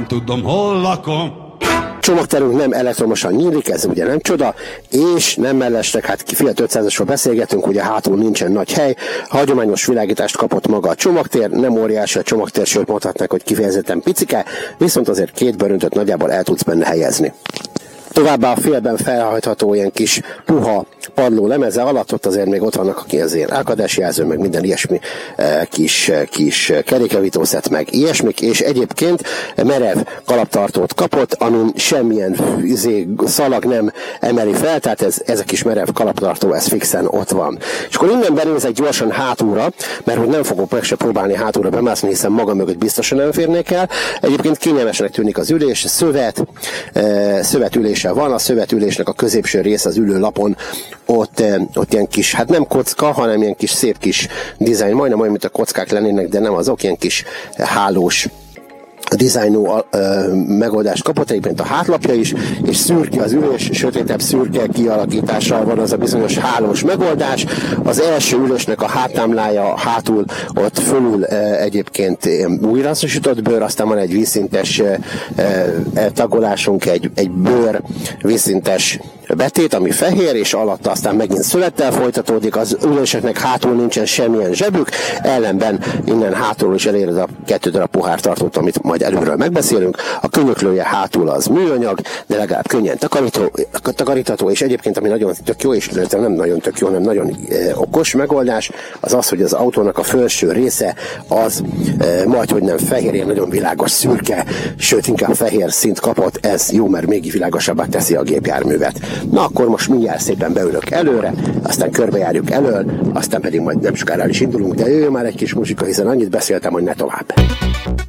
nem tudom, hol lakom. Csomagterünk nem elektromosan nyílik, ez ugye nem csoda, és nem mellesleg, hát Fiat 500-asról beszélgetünk, ugye hátul nincsen nagy hely, hagyományos világítást kapott maga a csomagtér, nem óriási a csomagtér, sőt mondhatnák, hogy kifejezetten picike, viszont azért 2 bőröntöt nagyjából el tudsz benne helyezni. Továbbá a félben felhajtható ilyen kis puha padló lemeze alatt, ott azért még ott vannak aki azért elakadásjelző, meg minden ilyesmi kis kerékjavítószet, meg ilyesmik, és egyébként merev kalaptartót kapott, amin semmilyen szalag nem emeli fel, tehát ez a kis merev kalaptartó, ez fixen ott van. És akkor innen benézek gyorsan hátulra, mert hogy nem fogok meg se próbálni hátulra bemászni, hiszen maga mögött biztosan nem férnék el. Egyébként kényelmesnek tűnik az ülés, szövetülése van, a szövetülésnek a középső rész az ülőlapon, ott ilyen kis, hát nem kocka, hanem ilyen kis szép kis dizájn, majdnem olyan, mint a kockák lennének, de nem azok, ilyen kis hálós dizájnú megoldást kapott, egyébként a hátlapja is, és szürke az ülés, sötétebb szürke kialakítással van az a bizonyos hálós megoldás. Az első ülésnek a háttámlája hátul, ott fölül egyébként újrahasznosított bőr, aztán van egy vízszintes tagolásunk, egy bőr vízszintes betét, ami fehér, és alatta aztán megint szövettel folytatódik, az üléseknek hátul nincsen semmilyen zsebük, ellenben innen hátul is eléred a 2 darab pohártartót, amit majd előről megbeszélünk. A könyöklője hátul az műanyag, de legalább könnyen takarítható, és egyébként ami nagyon tök jó, és nem nagyon tök jó, hanem nagyon okos megoldás, az az, hogy az autónak a felső része az majdhogy nem fehér, nagyon világos szürke, sőt inkább fehér szint kapott, ez jó, mert még világosabbá teszi a gépjárművet. Na akkor most mindjárt szépen beülök előre, aztán körbejárjuk elől, aztán pedig majd nem sokára is indulunk, de jöjjön már egy kis muzsika, hiszen annyit beszéltem, hogy ne tovább.